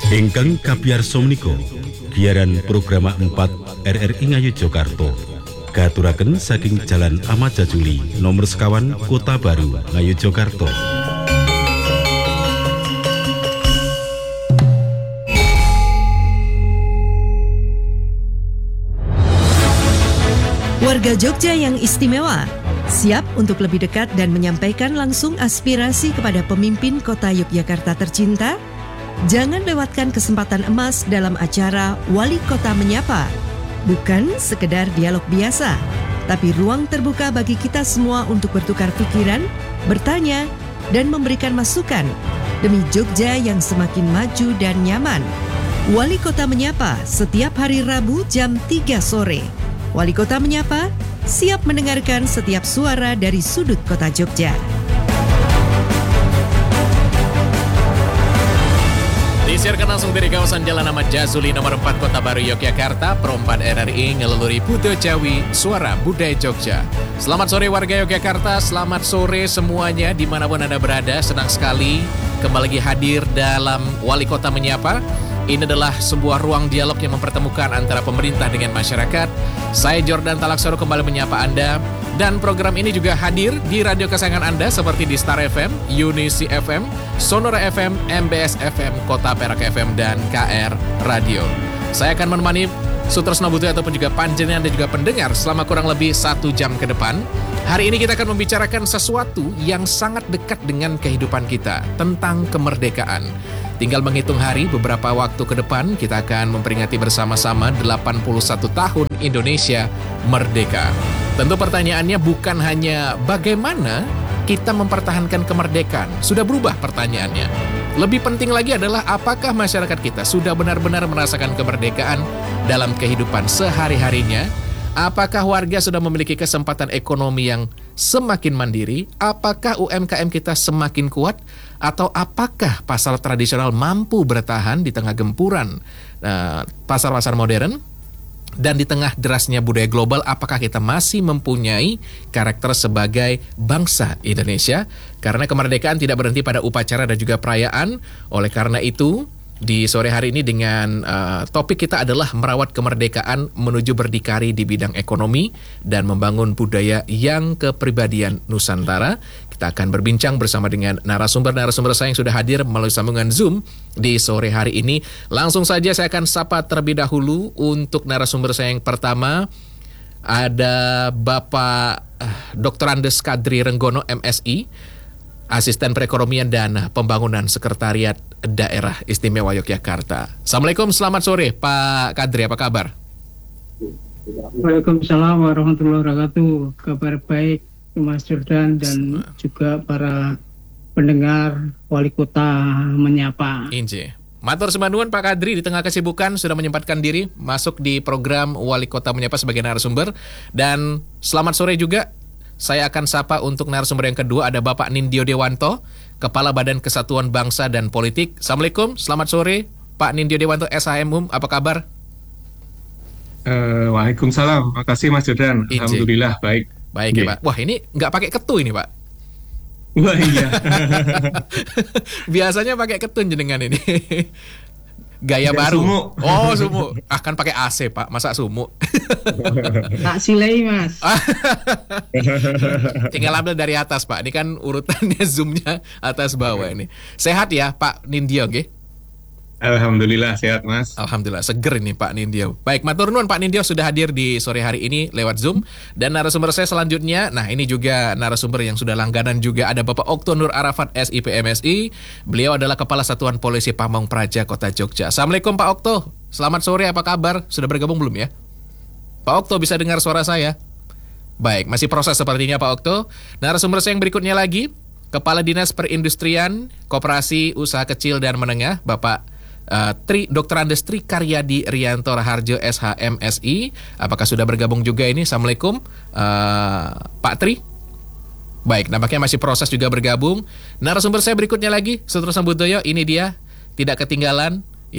Ingkang kabiyarsa menika giaran program 4 RRI Ngayogyakarta katuraken saking Jalan Ahmad Jajuli nomor sekawan Kota Baru Ngayogyakarta. Warga Jogja yang istimewa, siap untuk lebih dekat dan menyampaikan langsung aspirasi kepada pemimpin kota Yogyakarta tercinta? Jangan lewatkan kesempatan emas dalam acara Wali Kota Menyapa. Bukan sekedar dialog biasa, tapi ruang terbuka bagi kita semua untuk bertukar pikiran, bertanya, dan memberikan masukan demi Jogja yang semakin maju dan nyaman. Wali Kota Menyapa setiap hari Rabu jam 3 sore. Wali Kota Menyapa, siap mendengarkan setiap suara dari sudut kota Jogja. Disiarkan langsung dari kawasan Jalan Ahmad Jazuli nomor 4 Kota Baru Yogyakarta, Perempat RRI ngeleluri Putu Jawi, Suara Budaya Jogja. Selamat sore warga Yogyakarta, selamat sore semuanya dimanapun Anda berada. Senang sekali kembali lagi hadir dalam Wali Kota Menyapa. Ini adalah sebuah ruang dialog yang mempertemukan antara pemerintah dengan masyarakat. Saya Jordan Talaksoro kembali menyapa Anda. Dan program ini juga hadir di radio kesayangan Anda seperti di Star FM, Unisi FM, Sonora FM, MBS FM, Kota Perak FM, dan KR Radio. Saya akan menemani Sutresno Butuh ataupun juga panjenengan dan juga pendengar selama kurang lebih 1 jam ke depan. Hari ini kita akan membicarakan sesuatu yang sangat dekat dengan kehidupan kita, tentang kemerdekaan. Tinggal menghitung hari beberapa waktu ke depan, kita akan memperingati bersama-sama 81 tahun Indonesia merdeka. Tentu pertanyaannya bukan hanya bagaimana kita mempertahankan kemerdekaan, sudah berubah pertanyaannya. Lebih penting lagi adalah apakah masyarakat kita sudah benar-benar merasakan kemerdekaan dalam kehidupan sehari-harinya? Apakah warga sudah memiliki kesempatan ekonomi yang semakin mandiri? Apakah UMKM kita semakin kuat? Atau apakah pasar tradisional mampu bertahan di tengah gempuran pasar-pasar modern? Dan di tengah derasnya budaya global, apakah kita masih mempunyai karakter sebagai bangsa Indonesia? Karena kemerdekaan tidak berhenti pada upacara dan juga perayaan. Oleh karena itu, di sore hari ini dengan topik kita adalah merawat kemerdekaan menuju berdikari di bidang ekonomi dan membangun budaya yang kepribadian Nusantara. Kita akan berbincang bersama dengan narasumber-narasumber saya yang sudah hadir melalui sambungan Zoom di sore hari ini. Langsung saja saya akan sapa terlebih dahulu untuk narasumber saya yang pertama. Ada Bapak Dr. Andes Kadri Renggono MSI, Asisten Perekonomian dan Pembangunan Sekretariat Daerah Istimewa Yogyakarta. Assalamualaikum, selamat sore Pak Kadri, apa kabar? Waalaikumsalam warahmatullahi wabarakatuh. Kabar baik Mas Jordan dan juga para pendengar Wali Kota Menyapa. Inje. Matur sembah Pak Kadri, di tengah kesibukan sudah menyempatkan diri masuk di program Wali Kota Menyapa sebagai narasumber. Dan selamat sore juga. Saya akan sapa untuk narasumber yang kedua, ada Bapak Nindyo Dewanto, Kepala Badan Kesatuan Bangsa dan Politik. Assalamualaikum, selamat sore Pak Nindyo Dewanto SHM, apa kabar? Waalaikumsalam, makasih Mas Jordan. Alhamdulillah baik. Baik ya Pak. Wah, ini nggak pakai ketu ini Pak. Wah iya. Biasanya pakai ketu jenengan ini. Gaya Tidak baru. Sumu. Oh, sumu. Akan pakai AC Pak, masa sumu? Tak silai Mas. Tinggal ambil dari atas Pak. Ini kan urutannya zoomnya atas bawah ini. Sehat ya Pak Nindyo, nggih? Alhamdulillah sehat Mas. Alhamdulillah seger ini Pak Nindyo. Baik, matur nuwun Pak Nindyo sudah hadir di sore hari ini lewat Zoom. Dan narasumber saya selanjutnya, nah ini juga narasumber yang sudah langganan juga, ada Bapak Okto Nur Arafat SIP MSI. Beliau adalah Kepala Satuan Polisi Pamong Praja Kota Jogja. Assalamualaikum Pak Okto. Selamat sore, apa kabar? Sudah bergabung belum ya? Pak Okto, bisa dengar suara saya? Baik, masih proses sepertinya Pak Okto. Narasumber saya yang berikutnya lagi, Kepala Dinas Perindustrian, Koperasi Usaha Kecil dan Menengah, Bapak Dr. Andes Tri Karyadi Rianto Raharjo SHMSI. Apakah sudah bergabung juga ini? Assalamualaikum Pak Tri. Baik, nampaknya masih proses juga bergabung. Narasumber saya berikutnya lagi, Sutresno Budoyo, ini dia, tidak ketinggalan ya.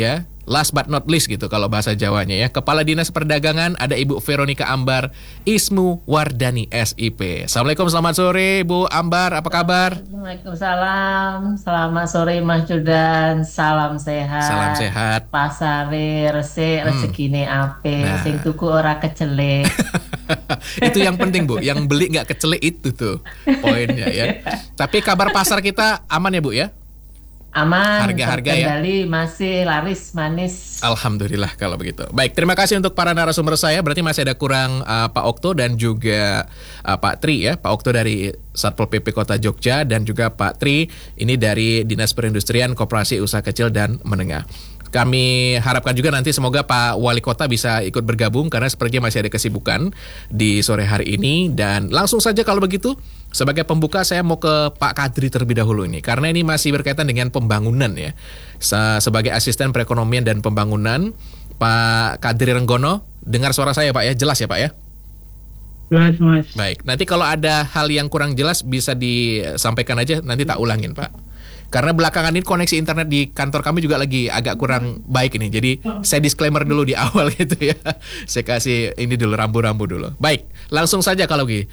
last but not least gitu kalau bahasa Jawanya ya. Kepala Dinas Perdagangan ada Ibu Veronica Ambar Ismu Wardani SIP. Assalamualaikum, selamat sore Bu Ambar, apa kabar? Waalaikumsalam, selamat sore Mas Judan, salam sehat. Salam sehat. Pasare resik, rezekine apik, sing tuku ora kecelek. Itu yang penting Bu, yang beli nggak kecelek itu tuh poinnya ya. Tapi kabar pasar kita aman ya Bu ya? Aman, harga-harga ya. Terkendali, masih laris manis. Alhamdulillah kalau begitu. Baik, terima kasih untuk para narasumber saya. Berarti masih ada kurang Pak Okto dan juga Pak Tri ya. Pak Okto dari Satpol PP Kota Jogja dan juga Pak Tri ini dari Dinas Perindustrian Koperasi Usaha Kecil dan Menengah. Kami harapkan juga nanti semoga Pak Wali Kota bisa ikut bergabung karena sepertinya masih ada kesibukan di sore hari ini. Dan langsung saja kalau begitu, sebagai pembuka saya mau ke Pak Kadri terlebih dahulu ini. Karena ini masih berkaitan dengan pembangunan ya. Sebagai Asisten Perekonomian dan Pembangunan, Pak Kadri Renggono, dengar suara saya Pak ya, jelas ya Pak ya? Jelas, Mas. Baik, nanti kalau ada hal yang kurang jelas bisa disampaikan aja, nanti tak ulangin Pak. Karena belakangan ini koneksi internet di kantor kami juga lagi agak kurang baik ini. Jadi saya disclaimer dulu di awal gitu ya. Saya kasih ini dulu, rambu-rambu dulu. Baik, langsung saja kalau gitu.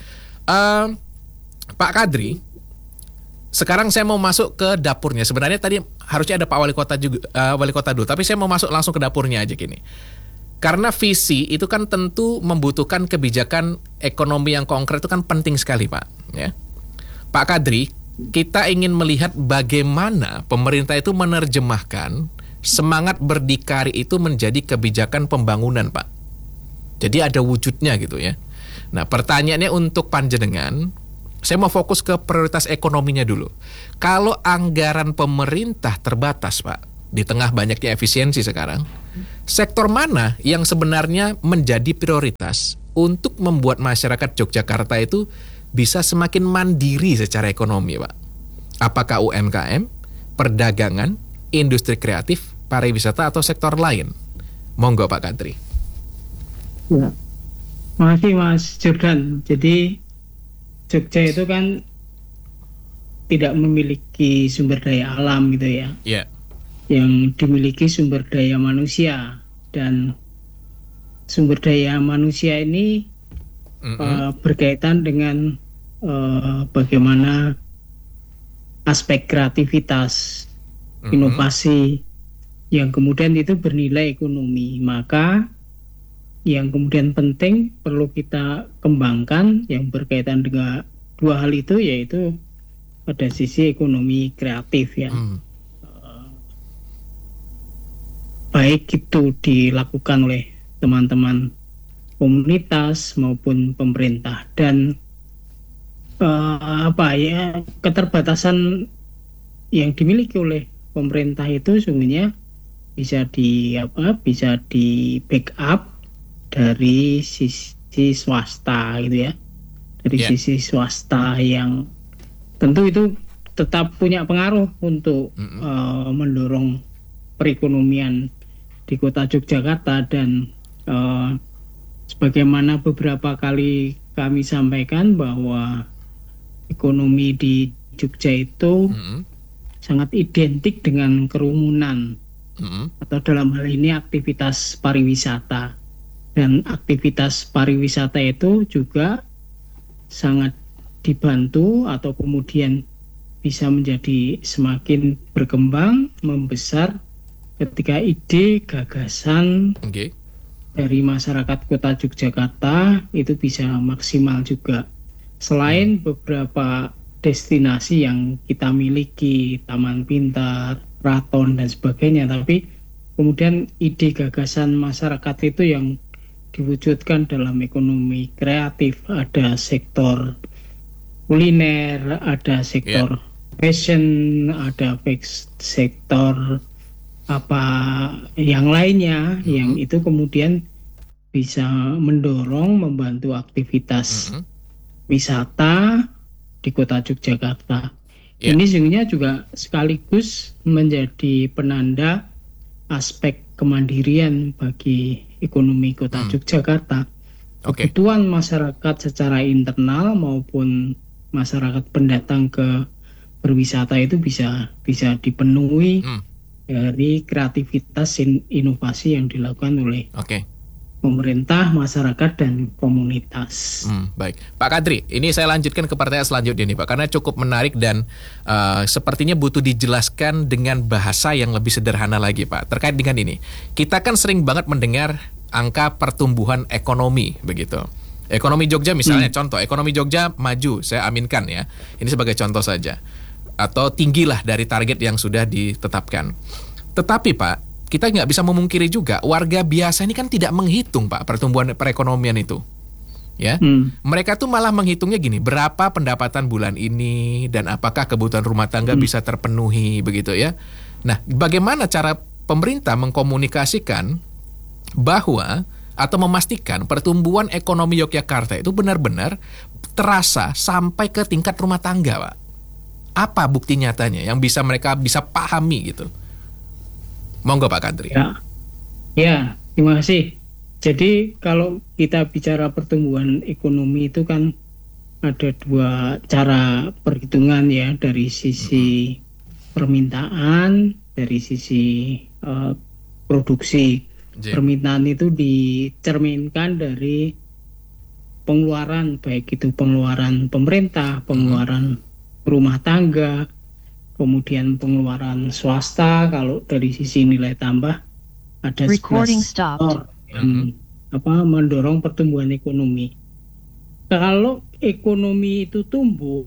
Pak Kadri, sekarang saya mau masuk ke dapurnya. Sebenarnya tadi harusnya ada Pak Wali Kota juga, Wali Kota dulu. Tapi saya mau masuk langsung ke dapurnya aja gini. Karena visi itu kan tentu membutuhkan kebijakan ekonomi yang konkret, itu kan penting sekali Pak. Ya, Pak Kadri, kita ingin melihat bagaimana pemerintah itu menerjemahkan semangat berdikari itu menjadi kebijakan pembangunan, Pak. Jadi ada wujudnya gitu ya. Nah, pertanyaannya untuk panjenengan, saya mau fokus ke prioritas ekonominya dulu. Kalau anggaran pemerintah terbatas, Pak, di tengah banyaknya efisiensi sekarang, sektor mana yang sebenarnya menjadi prioritas untuk membuat masyarakat Yogyakarta itu bisa semakin mandiri secara ekonomi, Pak? Apakah UMKM, perdagangan, industri kreatif, pariwisata, atau sektor lain? Monggo Pak Kadri. Ya. Makasih Mas Jordan. Jadi Jogja itu kan tidak memiliki sumber daya alam gitu ya. Iya. Yang dimiliki sumber daya manusia, dan sumber daya manusia ini berkaitan dengan bagaimana aspek kreativitas, inovasi yang kemudian itu bernilai ekonomi. Maka yang kemudian penting perlu kita kembangkan yang berkaitan dengan dua hal itu, yaitu pada sisi ekonomi kreatif ya. Baik itu dilakukan oleh teman-teman komunitas maupun pemerintah. Dan keterbatasan yang dimiliki oleh pemerintah itu sungguhnya bisa di backup dari sisi swasta gitu ya, dari sisi swasta yang tentu itu tetap punya pengaruh untuk mendorong perekonomian di kota Yogyakarta. Dan sebagaimana beberapa kali kami sampaikan bahwa ekonomi di Jogja itu sangat identik dengan kerumunan, atau dalam hal ini aktivitas pariwisata. Dan aktivitas pariwisata itu juga sangat dibantu atau kemudian bisa menjadi semakin berkembang, membesar ketika ide, gagasan dari masyarakat kota Yogyakarta itu bisa maksimal juga. Selain beberapa destinasi yang kita miliki, Taman Pintar, Keraton dan sebagainya, tapi kemudian ide gagasan masyarakat itu yang diwujudkan dalam ekonomi kreatif. Ada sektor kuliner, ada sektor fashion, ada sektor yang lainnya, yang itu kemudian bisa mendorong, membantu aktivitas wisata di kota Yogyakarta. Ini sesungguhnya juga sekaligus menjadi penanda aspek kemandirian bagi ekonomi kota Yogyakarta. Kebutuhan masyarakat secara internal maupun masyarakat pendatang ke berwisata itu bisa dipenuhi dari kreativitas inovasi yang dilakukan oleh Oke. pemerintah, masyarakat, dan komunitas. Baik, Pak Kadri, ini saya lanjutkan ke pertanyaan selanjutnya nih Pak, karena cukup menarik dan sepertinya butuh dijelaskan dengan bahasa yang lebih sederhana lagi Pak. Terkait dengan ini, kita kan sering banget mendengar angka pertumbuhan ekonomi begitu. Ekonomi Jogja misalnya, contoh, ekonomi Jogja maju, saya aminkan ya, ini sebagai contoh saja. Atau tinggilah dari target yang sudah ditetapkan. Tetapi Pak, kita nggak bisa memungkiri juga warga biasa ini kan tidak menghitung Pak pertumbuhan perekonomian itu, ya. Mereka tuh malah menghitungnya gini, berapa pendapatan bulan ini dan apakah kebutuhan rumah tangga bisa terpenuhi begitu ya. Nah, bagaimana cara pemerintah mengkomunikasikan bahwa atau memastikan pertumbuhan ekonomi Yogyakarta itu benar-benar terasa sampai ke tingkat rumah tangga, Pak? Apa bukti nyatanya yang mereka bisa pahami gitu? Monggo Pak Kadri. Ya, terima kasih. Jadi kalau kita bicara pertumbuhan ekonomi itu kan ada dua cara perhitungan ya, dari sisi permintaan, dari sisi produksi. Permintaan itu dicerminkan dari pengeluaran, baik itu pengeluaran pemerintah, pengeluaran rumah tangga, kemudian pengeluaran swasta. Kalau dari sisi nilai tambah ada 11 sektor yang mendorong pertumbuhan ekonomi. Kalau ekonomi itu tumbuh,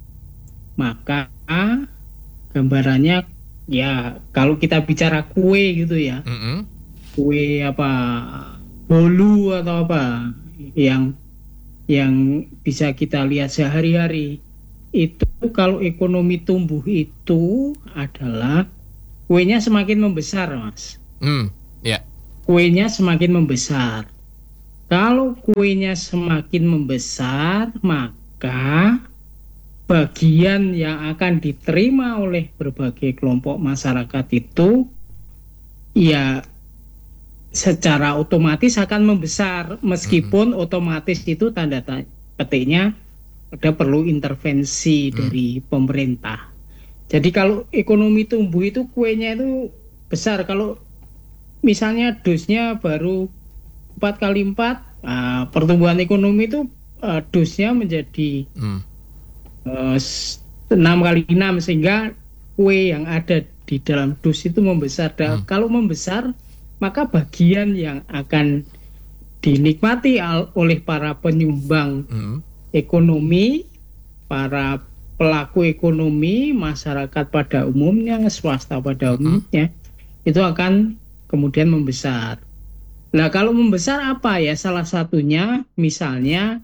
maka gambarannya ya kalau kita bicara kue gitu ya, kue bolu atau apa yang bisa kita lihat sehari-hari itu, kalau ekonomi tumbuh itu adalah kuenya semakin membesar, Mas. Kuenya semakin membesar. Kalau kuenya semakin membesar, maka bagian yang akan diterima oleh berbagai kelompok masyarakat itu ya secara otomatis akan membesar, meskipun otomatis itu tanda petiknya ada perlu intervensi dari pemerintah. Jadi kalau ekonomi tumbuh itu kuenya itu besar. Kalau misalnya dosnya baru 4x4, pertumbuhan ekonomi itu dosnya menjadi 6x6, sehingga kue yang ada di dalam dos itu membesar. Kalau membesar, maka bagian yang akan dinikmati oleh para penyumbang ekonomi, para pelaku ekonomi, masyarakat pada umumnya, swasta pada umumnya, itu akan kemudian membesar. Nah, kalau membesar apa ya? Salah satunya misalnya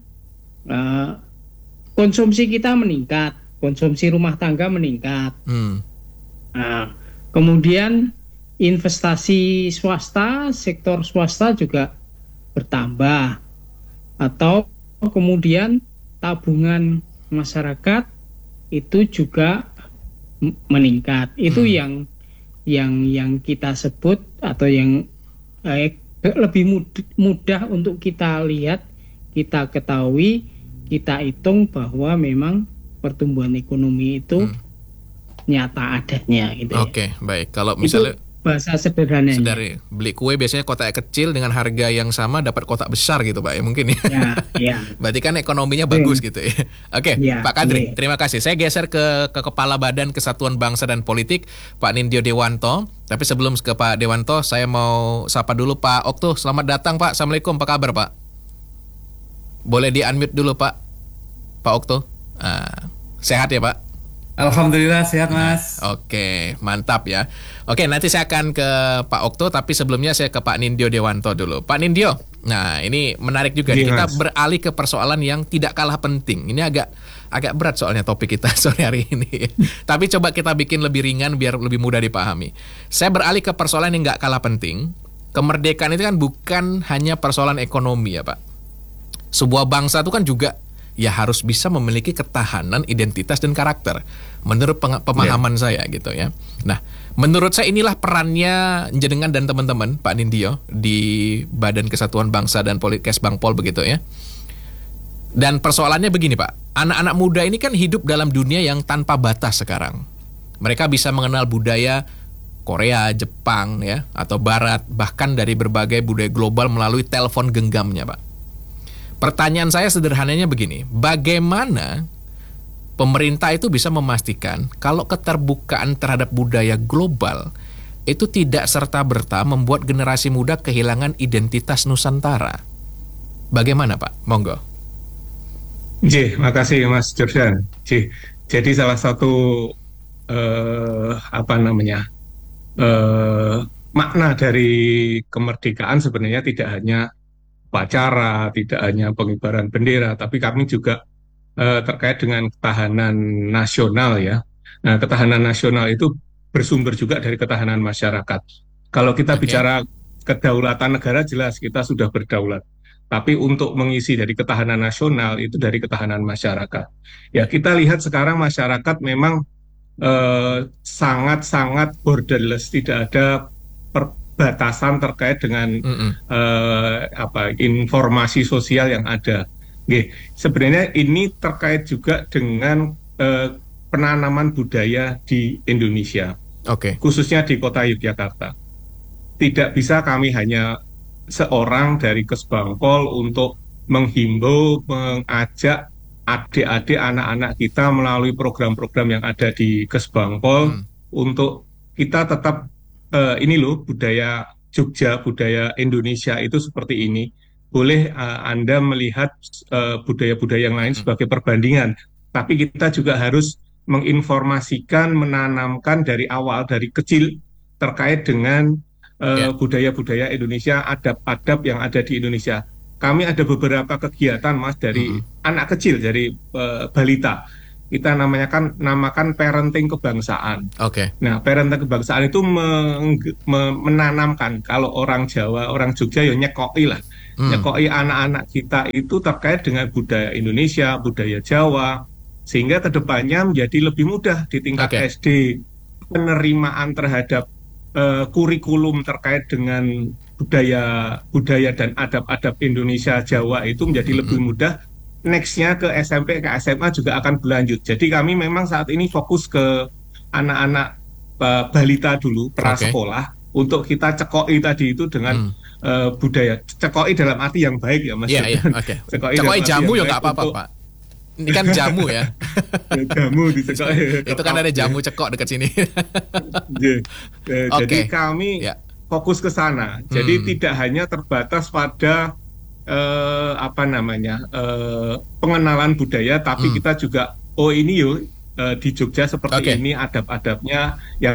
konsumsi kita meningkat, konsumsi rumah tangga meningkat. Nah, kemudian investasi swasta, sektor swasta juga bertambah, atau kemudian tabungan masyarakat itu juga meningkat. Itu yang kita sebut atau yang lebih mudah untuk kita lihat, kita ketahui, kita hitung bahwa memang pertumbuhan ekonomi itu nyata adanya gitu. Oke, baik. Kalau misalnya itu bahasa sederhananya. Beli kue biasanya kotak kecil dengan harga yang sama dapat kotak besar gitu Pak ya mungkin ya. Ya. Berarti kan ekonominya bagus gitu ya. Oke, Pak Kadri, terima kasih. Saya geser ke Kepala Badan Kesatuan Bangsa dan Politik, Pak Nindyo Dewanto. Tapi sebelum ke Pak Dewanto, saya mau sapa dulu Pak Okto. Selamat datang Pak. Assalamualaikum. Apa kabar Pak? Boleh di-unmute dulu Pak Okto. Sehat ya Pak? Alhamdulillah sehat Mas. Oke, mantap ya. Oke, nanti saya akan ke Pak Okto, tapi sebelumnya saya ke Pak Nindyo Dewanto dulu. Pak Nindyo, nah ini menarik juga. Kita beralih ke persoalan yang tidak kalah penting. Ini agak berat soalnya topik kita sore hari ini. Tapi coba kita bikin lebih ringan biar lebih mudah dipahami. Saya beralih ke persoalan yang nggak kalah penting. Kemerdekaan itu kan bukan hanya persoalan ekonomi ya Pak. Sebuah bangsa itu kan juga ya harus bisa memiliki ketahanan identitas dan karakter menurut pemahaman saya gitu ya. Nah, menurut saya inilah perannya jenengan dan teman-teman Pak Nindyo di Badan Kesatuan Bangsa dan Politik Kesbangpol begitu ya. Dan persoalannya begini Pak, anak-anak muda ini kan hidup dalam dunia yang tanpa batas sekarang. Mereka bisa mengenal budaya Korea, Jepang ya, atau Barat, bahkan dari berbagai budaya global melalui telepon genggamnya, Pak. Pertanyaan saya sederhananya begini, bagaimana pemerintah itu bisa memastikan kalau keterbukaan terhadap budaya global itu tidak serta-merta membuat generasi muda kehilangan identitas Nusantara? Bagaimana, Pak? Monggo. Makasih Mas Jordan. Jadi salah satu makna dari kemerdekaan sebenarnya tidak hanya upacara, tidak hanya pengibaran bendera, tapi kami juga terkait dengan ketahanan nasional ya. Nah, ketahanan nasional itu bersumber juga dari ketahanan masyarakat. Kalau kita bicara kedaulatan negara, jelas kita sudah berdaulat. Tapi untuk mengisi dari ketahanan nasional itu dari ketahanan masyarakat. Ya, kita lihat sekarang masyarakat memang sangat-sangat borderless, tidak ada perbatasan terkait dengan informasi sosial yang ada. Sebenarnya ini terkait juga dengan penanaman budaya di Indonesia, khususnya di kota Yogyakarta. Tidak bisa kami hanya seorang dari Kesbangpol untuk menghimbau, mengajak adik-adik anak-anak kita melalui program-program yang ada di Kesbangpol untuk kita tetap ini loh budaya Jogja, budaya Indonesia itu seperti ini. Boleh Anda melihat budaya-budaya yang lain sebagai perbandingan, tapi kita juga harus menginformasikan, menanamkan dari awal, dari kecil terkait dengan budaya-budaya Indonesia, adab-adab yang ada di Indonesia. Kami ada beberapa kegiatan, Mas, dari anak kecil, dari balita. Kita namakan parenting kebangsaan. Nah, parenting kebangsaan itu menanamkan kalau orang Jawa, orang Jogja ya nyekoi lah. Nyekoi anak-anak kita itu terkait dengan budaya Indonesia, budaya Jawa, sehingga kedepannya menjadi lebih mudah di tingkat SD penerimaan terhadap kurikulum terkait dengan budaya dan adab-adab Indonesia Jawa itu menjadi lebih mudah. Nextnya ke SMP, ke SMA juga akan berlanjut. Jadi kami memang saat ini fokus ke anak-anak balita dulu, prasekolah, untuk kita cekoi tadi itu dengan budaya. Cekoi dalam arti yang baik ya, Mas. Cekoi jamu ya nggak apa-apa, Pak. Ini kan jamu ya. Jamu dicekoi. Itu kan ada jamu cekok dekat sini. Jadi kami fokus ke sana. Jadi tidak hanya terbatas pada pengenalan budaya, tapi kita juga ini yuk di Jogja seperti ini adab-adabnya yang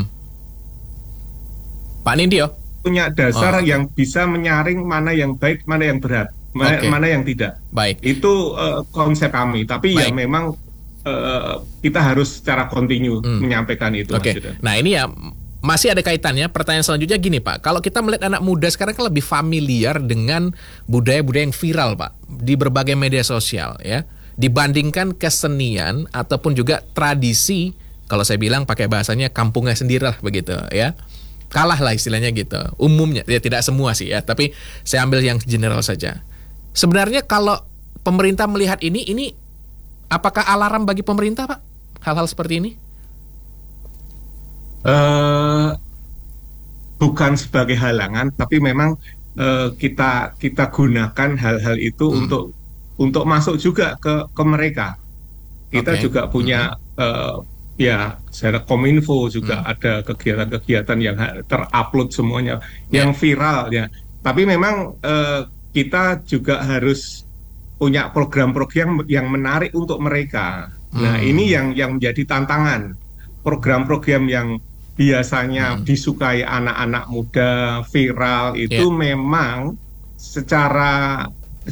Pak Nindyo punya dasar yang bisa menyaring mana yang baik, mana yang berat, mana yang tidak. Baik. Itu konsep kami. Tapi ya memang kita harus secara kontinu menyampaikan itu. Nah ini ya masih ada kaitannya. Pertanyaan selanjutnya gini, Pak. Kalau kita melihat anak muda sekarang kan lebih familiar dengan budaya-budaya yang viral, Pak, di berbagai media sosial ya, dibandingkan kesenian ataupun juga tradisi, kalau saya bilang pakai bahasanya kampungnya sendiri lah begitu ya. Kalah lah istilahnya gitu. Umumnya, ya tidak semua sih ya, tapi saya ambil yang general saja. Sebenarnya kalau pemerintah melihat ini apakah alarm bagi pemerintah, Pak? Hal-hal seperti ini? Bukan sebagai halangan, tapi memang kita gunakan hal-hal itu untuk masuk juga ke mereka. Kita juga punya secara Kominfo juga ada kegiatan-kegiatan yang terupload semuanya, yang viral ya. Tapi memang kita juga harus punya program-program yang menarik untuk mereka. Nah, ini yang menjadi tantangan. Program-program yang biasanya disukai anak-anak muda, viral itu memang secara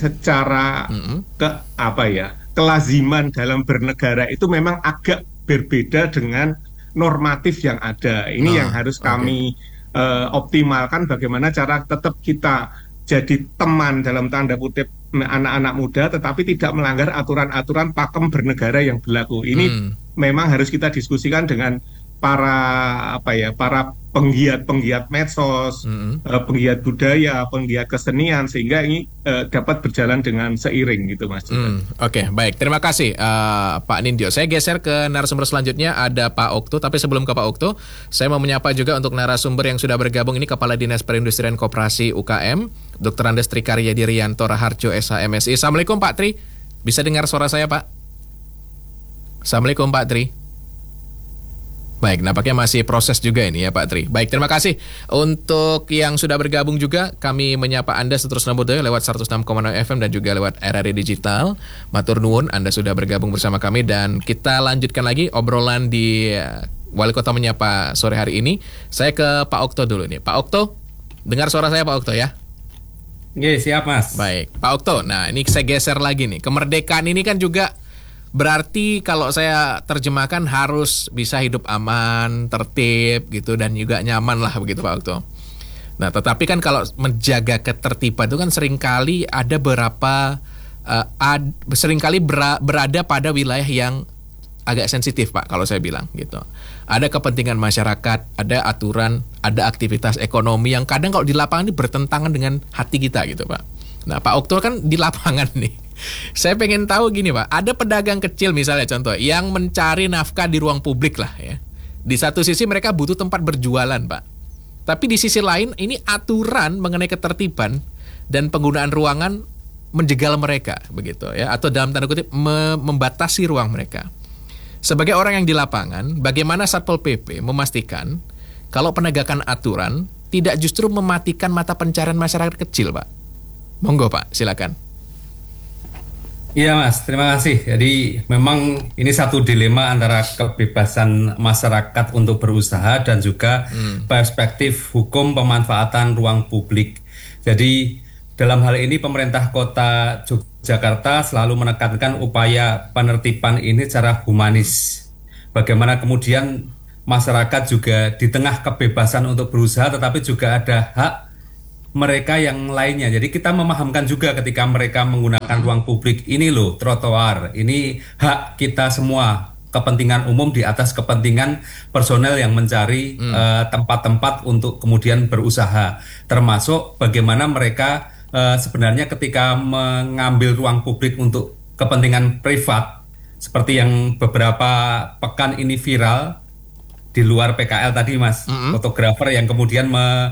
kelaziman dalam bernegara itu memang agak berbeda dengan normatif yang ada. Ini yang harus kami optimalkan, bagaimana cara tetap kita jadi teman dalam tanda kutip anak-anak muda, tetapi tidak melanggar aturan-aturan pakem bernegara yang berlaku. Ini memang harus kita diskusikan dengan para penggiat medsos, penggiat budaya, penggiat kesenian, sehingga ini dapat berjalan dengan seiring gitu, Mas. Oke, baik. Terima kasih Pak Nindyo. Saya geser ke narasumber selanjutnya, ada Pak Okto. Tapi sebelum ke Pak Okto, saya mau menyapa juga untuk narasumber yang sudah bergabung ini, Kepala Dinas Perindustrian Koperasi UKM, Dr. Andes Tri Karyadi Rianto Raharjo, SHMSI. Assalamualaikum Pak Tri. Bisa dengar suara saya, Pak? Assalamualaikum Pak Tri. Baik, nampaknya masih proses juga ini ya Pak Tri. Baik, terima kasih. Untuk yang sudah bergabung juga, kami menyapa Anda seterusnya lewat 106,6 FM dan juga lewat RRI Digital. Matur nuwun, Anda sudah bergabung bersama kami dan kita lanjutkan lagi obrolan di Wali Kota Menyapa sore hari ini. Saya ke Pak Okto dulu nih. Pak Okto, dengar suara saya Pak Okto ya? Oke, siap Mas. Baik, Pak Okto, nah ini saya geser lagi nih. Kemerdekaan ini kan juga berarti kalau saya terjemahkan harus bisa hidup aman, tertib gitu dan juga nyaman lah begitu Pak Okto. Nah, tetapi kan kalau menjaga ketertiban itu kan seringkali ada berada pada wilayah yang agak sensitif Pak kalau saya bilang gitu. Ada kepentingan masyarakat, ada aturan, ada aktivitas ekonomi yang kadang kalau di lapangan ini bertentangan dengan hati kita gitu Pak. Nah, Pak Okto kan di lapangan nih. Saya pengen tahu gini Pak, ada pedagang kecil misalnya contoh yang mencari nafkah di ruang publik lah ya. Di satu sisi mereka butuh tempat berjualan Pak. Tapi di sisi lain ini aturan mengenai ketertiban dan penggunaan ruangan menjegal mereka begitu ya, atau dalam tanda kutip membatasi ruang mereka. Sebagai orang yang di lapangan, bagaimana Satpol PP memastikan kalau penegakan aturan tidak justru mematikan mata pencarian masyarakat kecil Pak? Monggo Pak, silakan. Iya Mas, terima kasih. Jadi memang ini satu dilema antara kebebasan masyarakat untuk berusaha dan juga perspektif hukum pemanfaatan ruang publik. Jadi dalam hal ini pemerintah Kota Yogyakarta selalu menekankan upaya penertiban ini secara humanis. Bagaimana kemudian masyarakat juga di tengah kebebasan untuk berusaha tetapi juga ada hak mereka yang lainnya. Jadi kita memahamkan juga ketika mereka menggunakan ruang publik, ini loh trotoar, ini hak kita semua, kepentingan umum di atas kepentingan personel yang mencari tempat-tempat untuk kemudian berusaha. Termasuk bagaimana mereka sebenarnya ketika mengambil ruang publik untuk kepentingan privat, seperti yang beberapa pekan ini viral di luar PKL tadi Mas, fotografer yang kemudian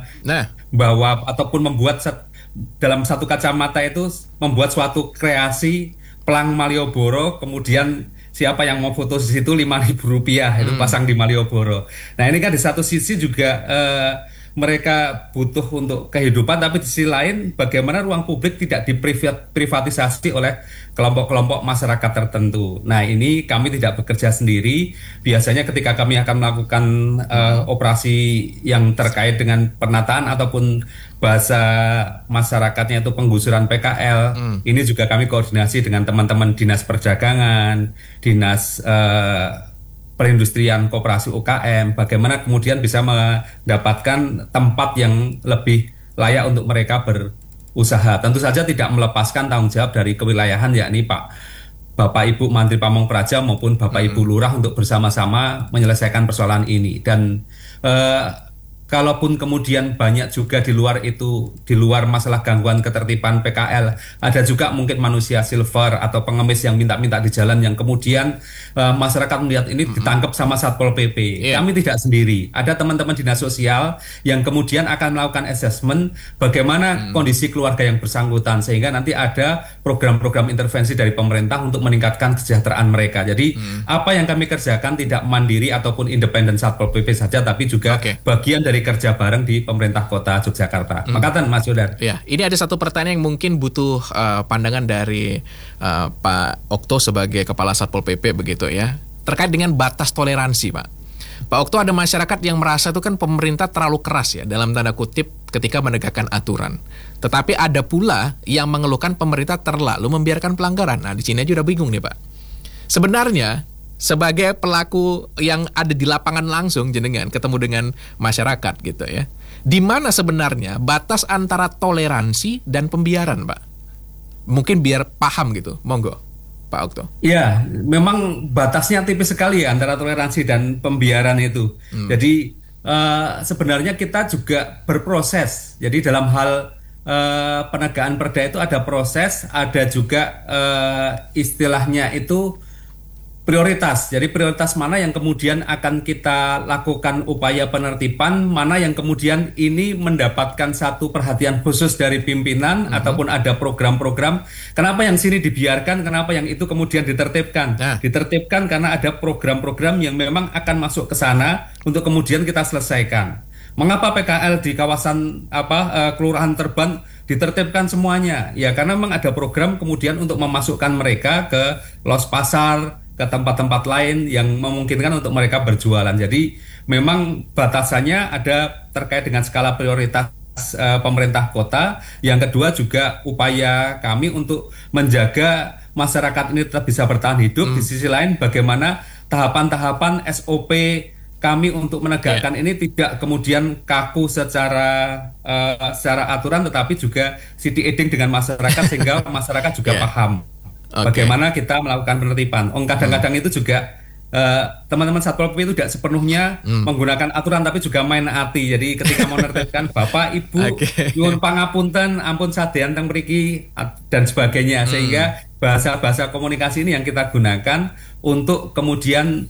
membawa ataupun membuat dalam satu kacamata itu membuat suatu kreasi pelang Malioboro, kemudian siapa yang mau foto di situ Rp5.000 itu pasang di Malioboro. Nah ini kan di satu sisi juga mereka butuh untuk kehidupan, tapi di sisi lain bagaimana ruang publik tidak diprivatisasi oleh kelompok-kelompok masyarakat tertentu. Nah ini kami tidak bekerja sendiri. Biasanya ketika kami akan melakukan operasi yang terkait dengan penataan ataupun bahasa masyarakatnya itu penggusuran PKL, ini juga kami koordinasi dengan teman-teman Dinas Perdagangan, Dinas Perindustrian Koperasi UKM, bagaimana kemudian bisa mendapatkan tempat yang lebih layak untuk mereka berusaha. Tentu saja tidak melepaskan tanggung jawab dari kewilayahan, yakni Bapak Ibu Mantri Pamong Praja maupun Bapak Ibu Lurah untuk bersama-sama menyelesaikan persoalan ini. Dan kalaupun kemudian banyak juga di luar itu, di luar masalah gangguan ketertiban PKL, ada juga mungkin manusia silver atau pengemis yang minta-minta di jalan yang kemudian masyarakat melihat ini ditangkap sama Satpol PP. Kami tidak sendiri, ada teman-teman dinas sosial yang kemudian akan melakukan assessment bagaimana kondisi keluarga yang bersangkutan, sehingga nanti ada program-program intervensi dari pemerintah untuk meningkatkan kesejahteraan mereka. Jadi apa yang kami kerjakan tidak mandiri ataupun independen Satpol PP saja, tapi juga bagian dari kerja bareng di pemerintah Kota Yogyakarta. Makatan Mas Yudar. Ya, ini ada satu pertanyaan yang mungkin butuh pandangan dari Pak Okto sebagai Kepala Satpol PP begitu ya. Terkait dengan batas toleransi, Pak. Pak Okto, ada masyarakat yang merasa itu kan pemerintah terlalu keras ya dalam tanda kutip ketika menegakkan aturan. Tetapi ada pula yang mengeluhkan pemerintah terlalu membiarkan pelanggaran. Nah, di sini aja udah bingung nih, Pak. Sebenarnya sebagai pelaku yang ada di lapangan langsung jenengan ketemu dengan masyarakat gitu ya. Di mana sebenarnya batas antara toleransi dan pembiaran, Pak? Mungkin biar paham gitu. Monggo. Pak Okto? Ya, memang batasnya tipis sekali ya antara toleransi dan pembiaran itu. Jadi sebenarnya kita juga berproses. Jadi dalam hal penegakan perda itu ada proses, ada juga istilahnya itu prioritas. Jadi prioritas mana yang kemudian akan kita lakukan upaya penertiban, mana yang kemudian ini mendapatkan satu perhatian khusus dari pimpinan ataupun ada program-program. Kenapa yang sini dibiarkan, kenapa yang itu kemudian ditertibkan? Ditertibkan karena ada program-program yang memang akan masuk ke sana untuk kemudian kita selesaikan. Mengapa PKL di kawasan Kelurahan Terban ditertibkan semuanya? Ya karena memang ada program kemudian untuk memasukkan mereka ke los pasar, ke tempat-tempat lain yang memungkinkan untuk mereka berjualan. Jadi memang batasannya ada terkait dengan skala prioritas pemerintah kota. Yang kedua juga upaya kami untuk menjaga masyarakat ini tetap bisa bertahan hidup. Di sisi lain bagaimana tahapan-tahapan SOP kami untuk menegakkan ini tidak kemudian kaku secara aturan, tetapi juga city eding dengan masyarakat sehingga masyarakat juga paham bagaimana kita melakukan penertiban. Kadang-kadang itu juga teman-teman Satpol PP itu tidak sepenuhnya menggunakan aturan, tapi juga main hati. Jadi ketika mau menertibkan Bapak, Ibu, nyuwun pangapunten, ampun sadean teng mriki dan sebagainya, sehingga bahasa-bahasa komunikasi ini yang kita gunakan untuk kemudian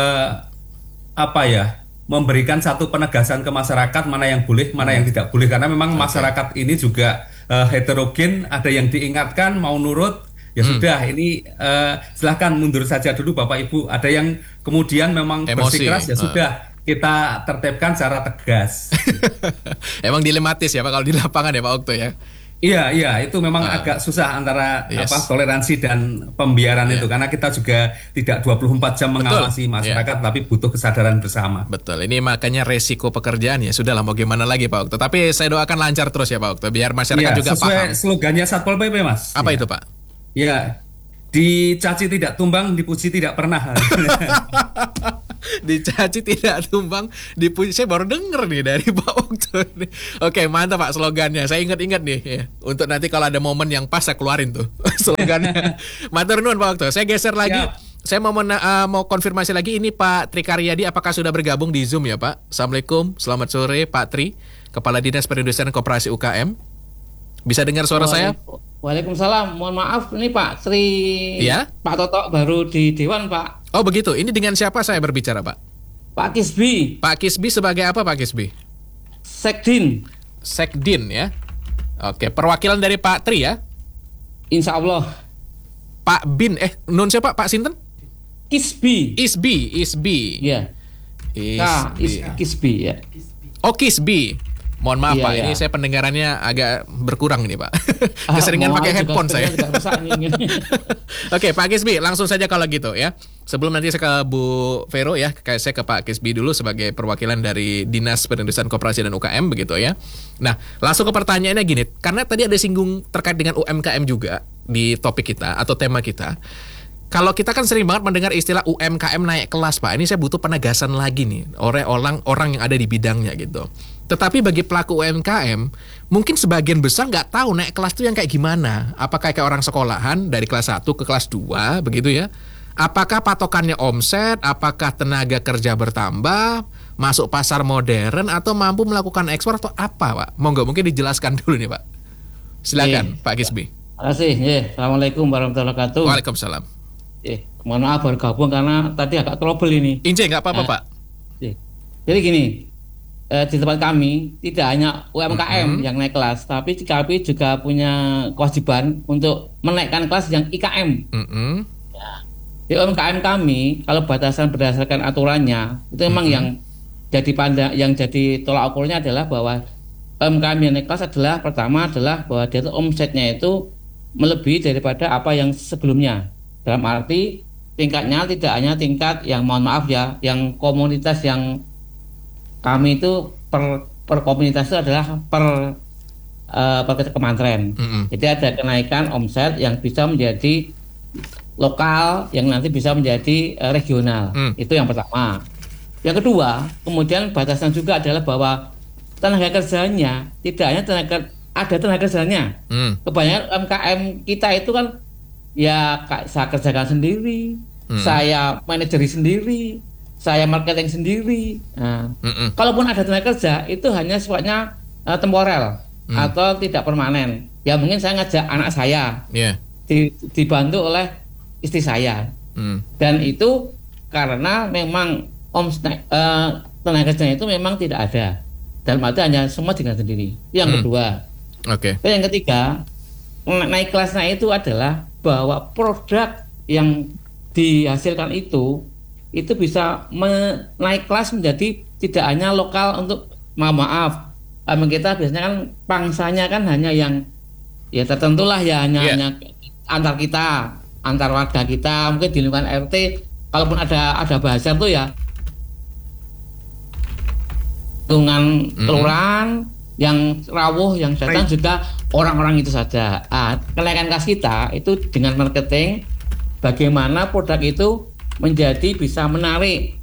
memberikan satu penegasan ke masyarakat mana yang boleh, mana yang tidak boleh, karena memang masyarakat ini juga heterogen, ada yang diingatkan mau nurut. Ya sudah, ini silahkan mundur saja dulu Bapak Ibu. Ada yang kemudian memang bersikeras, ya sudah kita tertibkan secara tegas. Emang dilematis ya Pak kalau di lapangan ya Pak Okto ya? Iya, itu memang agak susah antara toleransi dan pembiaran itu, karena kita juga tidak 24 jam mengawasi masyarakat, tapi butuh kesadaran bersama. Betul, ini makanya resiko pekerjaan ya. Sudahlah mau gimana lagi Pak Okto. Tapi saya doakan lancar terus ya Pak Okto, biar masyarakat juga paham. Sesuai slogannya Satpol PP Mas. Apa itu Pak? Ya, dicaci tidak tumbang, dipuji tidak pernah. Dicaci tidak tumbang, dipuji. Saya baru denger nih dari Pak Okto. Oke, mantap Pak slogannya. Saya ingat-ingat nih ya. Untuk nanti kalau ada momen yang pas saya keluarin tuh slogannya. Matur nuwun Pak Okto. Saya geser lagi. Saya mau konfirmasi lagi, ini Pak Tri Karyadi apakah sudah bergabung di Zoom ya Pak? Assalamualaikum, selamat sore Pak Tri, Kepala Dinas Perindustrian Koperasi UKM. Bisa dengar suara saya? Waalaikumsalam. Mohon maaf, ini Pak Tri, Pak Toto baru di Dewan Pak. Oh begitu. Ini dengan siapa saya berbicara Pak? Pak Kisbi. Pak Kisbi sebagai apa Pak Kisbi? Sekdin. Sekdin ya. Oke, perwakilan dari Pak Tri ya? Insya Allah. Pak Bin, nun siapa Pak Sinten? Kisbi. Isbi. Iya. Kisbi ya. Oh Kisbi. Mohon maaf Pak, ini saya pendengarannya agak berkurang ini Pak. Keseringan pakai headphone saya. Oke Pak Kisbi, langsung saja kalau gitu ya. Sebelum nanti saya ke Bu Vero ya, saya ke Pak Kisbi dulu sebagai perwakilan dari Dinas Perindustrian Koperasi dan UKM begitu ya. Nah, langsung ke pertanyaannya gini, karena tadi ada singgung terkait dengan UMKM juga di topik kita atau tema kita. Kalau kita kan sering banget mendengar istilah UMKM naik kelas Pak. Ini saya butuh penegasan lagi nih oleh orang yang ada di bidangnya gitu. Tetapi bagi pelaku UMKM, mungkin sebagian besar nggak tahu naik kelas itu yang kayak gimana. Apakah kayak orang sekolahan dari kelas 1 ke kelas 2 begitu ya? Apakah patokannya omset? Apakah tenaga kerja bertambah? Masuk pasar modern? Atau mampu melakukan ekspor atau apa Pak? Monggo mungkin dijelaskan dulu nih Pak. Silakan Pak Kisbi. Terima kasih. Assalamualaikum warahmatullahi wabarakatuh. Waalaikumsalam. Mohon maaf bergabung karena tadi agak trouble ini. Ince nggak apa-apa Pak. Jadi gini, di tempat kami tidak hanya UMKM yang naik kelas, tapi kami juga punya kewajiban untuk menaikkan kelas yang IKM. Di UMKM kami, kalau batasan berdasarkan aturannya, itu memang yang jadi tolak ukurnya adalah bahwa UMKM yang naik kelas adalah pertama adalah bahwa dia itu omsetnya itu melebihi daripada apa yang sebelumnya. Dalam arti tingkatnya tidak hanya tingkat yang mohon maaf ya, yang komunitas yang kami itu per komunitas itu adalah per kementerian. Jadi ada kenaikan omset yang bisa menjadi lokal, yang nanti bisa menjadi regional. Itu yang pertama. Yang kedua, kemudian batasan juga adalah bahwa tenaga kerjanya tidak hanya tenaga kerjanya. Kebanyakan UMKM kita itu kan ya saya kerjakan sendiri, saya manajeri sendiri, saya marketing sendiri. Nah, kalaupun ada tenaga kerja itu hanya sifatnya temporer atau tidak permanen. Ya mungkin saya ngajak anak saya, dibantu oleh istri saya, dan itu karena memang tenaga kerjanya itu memang tidak ada. Dalam arti hanya semua dengan sendiri. Yang kedua, yang ketiga, naik kelasnya itu adalah bahwa produk yang dihasilkan itu bisa naik kelas menjadi tidak hanya lokal untuk maaf kita biasanya kan pangsanya kan hanya yang ya tertentu lah ya hanya antar kita, antar warga kita, mungkin di lingkungan RT kalaupun ada bahasa itu ya lingkungan kelurahan yang rawuh yang datang juga orang-orang itu saja. Kenaikan kelas kita itu dengan marketing bagaimana produk itu menjadi bisa menarik,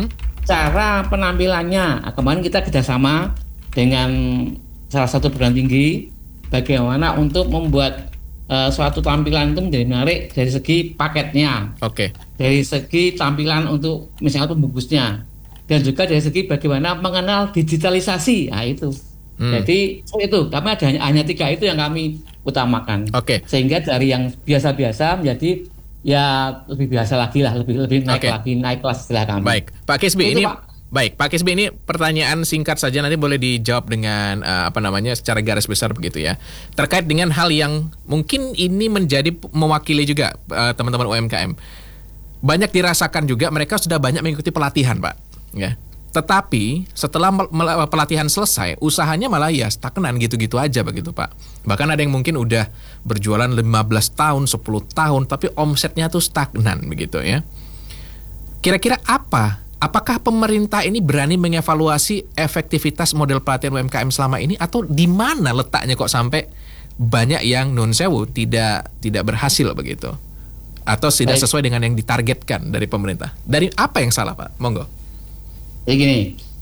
cara penampilannya. Kemarin kita kerjasama dengan salah satu perguruan tinggi bagaimana untuk membuat suatu tampilan itu menjadi menarik dari segi paketnya, dari segi tampilan untuk misalnya pembungkusnya, dan juga dari segi bagaimana mengenal digitalisasi. Itu. Jadi itu kami ada hanya 3 itu yang kami utamakan. Sehingga dari yang biasa-biasa menjadi ya lebih biasa lagi lah, lebih naik lagi, naik kelas istilah kami. Baik, Pak Kisbi ini Baik, Pak Kisbi, ini pertanyaan singkat saja, nanti boleh dijawab dengan secara garis besar begitu ya. Terkait dengan hal yang mungkin ini menjadi mewakili juga teman-teman UMKM. Banyak dirasakan juga mereka sudah banyak mengikuti pelatihan, Pak. Ya. Tetapi setelah pelatihan selesai, usahanya malah ya stagnan gitu-gitu aja begitu, Pak. Bahkan ada yang mungkin udah berjualan 15 tahun, 10 tahun, tapi omsetnya tuh stagnan begitu ya. Kira-kira apakah pemerintah ini berani mengevaluasi efektivitas model pelatihan UMKM selama ini, atau di mana letaknya kok sampai banyak yang non sewu tidak berhasil begitu, atau tidak sesuai dengan yang ditargetkan dari pemerintah? Dari apa yang salah, Pak? Monggo. Jadi gini,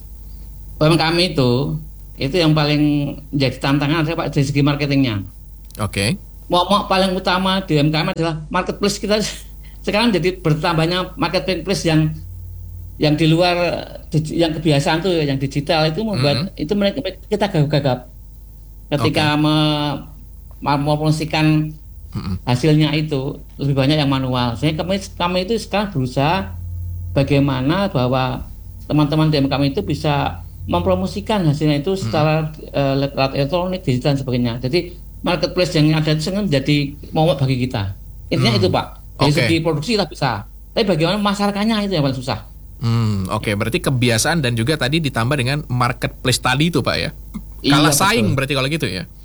UMKM itu yang paling jadi tantangan adalah Pak dari segi marketingnya. Mau paling utama di UMKM adalah marketplace kita sekarang jadi bertambahnya marketplace yang di luar yang kebiasaan tuh yang digital itu membuat itu kita gagap ketika mempromosikan hasilnya itu lebih banyak yang manual. Sehingga kami itu sekarang berusaha bagaimana bahwa teman-teman di UMKM itu bisa mempromosikan hasilnya itu secara elektronik, digital dan sebagainya. Jadi marketplace yang ada itu menjadi momok bagi kita. Intinya itu, Pak. Dari segi produksi kita bisa, tapi bagaimana masyarakatnya itu yang paling susah. Berarti kebiasaan dan juga tadi ditambah dengan marketplace tadi itu, Pak ya. Kalah saing berarti kalau gitu ya.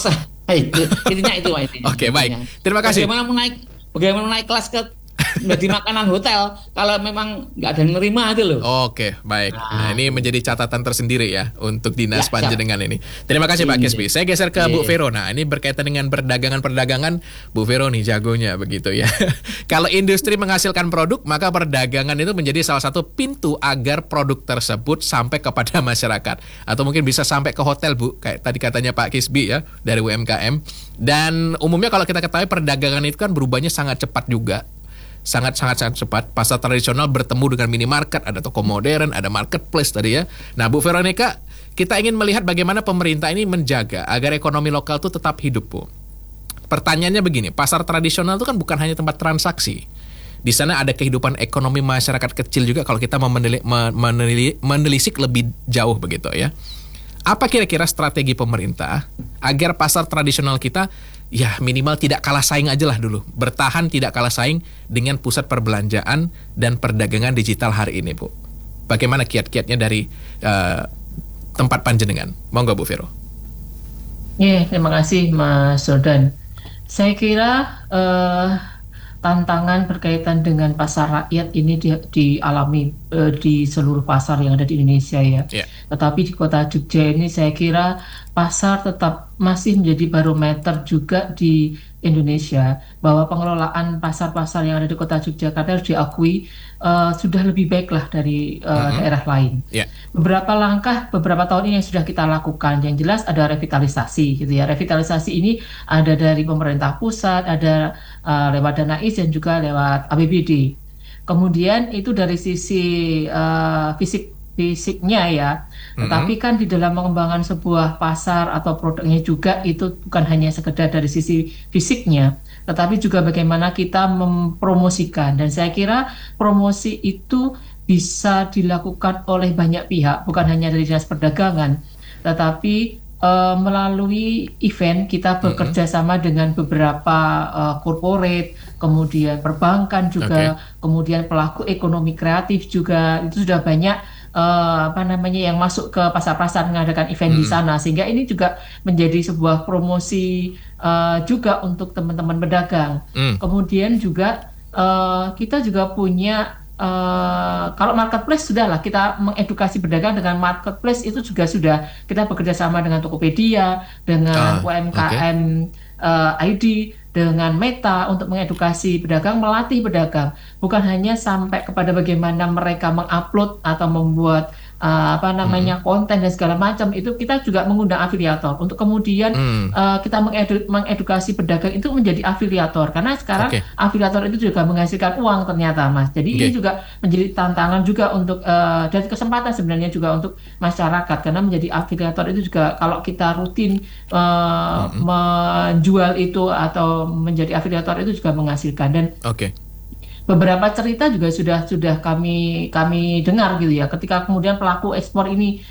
Intinya itu, Pak. Baik. Terima kasih. Bagaimana naik kelas ke menjadi makanan hotel kalau memang nggak ada yang nerima itu loh. Baik. Nah, ini menjadi catatan tersendiri ya untuk dinas panjenengan ini. Terima kasih Pak Kisbi. Saya geser ke Bu Vero. Nah, ini berkaitan dengan perdagangan Bu Vero nih jagonya begitu ya. Kalau industri menghasilkan produk, maka perdagangan itu menjadi salah satu pintu agar produk tersebut sampai kepada masyarakat, atau mungkin bisa sampai ke hotel, Bu, kayak tadi katanya Pak Kisbi ya dari UMKM. Dan umumnya kalau kita ketahui perdagangan itu kan berubahnya sangat cepat juga. Sangat cepat. Pasar tradisional bertemu dengan minimarket, ada toko modern, ada marketplace tadi ya. Nah, Bu Veronica, kita ingin melihat bagaimana pemerintah ini menjaga agar ekonomi lokal itu tetap hidup, Bu. Pertanyaannya begini, pasar tradisional itu kan bukan hanya tempat transaksi. Di sana ada kehidupan ekonomi masyarakat kecil juga kalau kita menelisik lebih jauh begitu ya. Apa kira-kira strategi pemerintah agar pasar tradisional kita ya minimal tidak kalah saing aja lah dulu, bertahan tidak kalah saing dengan pusat perbelanjaan dan perdagangan digital hari ini, Bu? Bagaimana kiat-kiatnya dari tempat panjenengan? Monggo Bu Vero. Terima kasih Mas Jordan. Saya kira tantangan berkaitan dengan pasar rakyat ini dialami di seluruh pasar yang ada di Indonesia ya. Tetapi di kota Jogja ini saya kira pasar tetap masih menjadi barometer juga di Indonesia, bahwa pengelolaan pasar-pasar yang ada di kota Yogyakarta harus diakui sudah lebih baik lah dari daerah lain. Beberapa tahun ini yang sudah kita lakukan, yang jelas ada revitalisasi gitu ya. Revitalisasi ini ada dari pemerintah pusat, ada lewat dana IS dan juga lewat APBD. Kemudian itu dari sisi fisiknya ya, tetapi kan di dalam mengembangkan sebuah pasar atau produknya juga itu bukan hanya sekedar dari sisi fisiknya, tetapi juga bagaimana kita mempromosikan. Dan saya kira promosi itu bisa dilakukan oleh banyak pihak, bukan hanya dari Dinas Perdagangan, tetapi melalui event kita bekerja sama dengan beberapa corporate, kemudian perbankan juga, kemudian pelaku ekonomi kreatif juga. Itu sudah banyak yang masuk ke pasar-pasar mengadakan event di sana, sehingga ini juga menjadi sebuah promosi juga untuk teman-teman pedagang. Kemudian juga kita juga punya kalau marketplace sudahlah, kita mengedukasi pedagang dengan marketplace itu juga sudah kita bekerja sama dengan Tokopedia, dengan UMKM ID, dengan Meta untuk mengedukasi pedagang, melatih pedagang, bukan hanya sampai kepada bagaimana mereka mengupload atau membuat konten dan segala macam. Itu kita juga mengundang afiliator untuk kemudian kita mengedukasi pedagang itu menjadi afiliator, karena sekarang afiliator itu juga menghasilkan uang ternyata, Mas. Jadi ini juga menjadi tantangan juga untuk dan kesempatan sebenarnya juga untuk masyarakat, karena menjadi afiliator itu juga kalau kita rutin menjual itu atau menjadi afiliator itu juga menghasilkan. Dan beberapa cerita juga sudah kami dengar gitu ya, ketika kemudian pelaku ekspor ini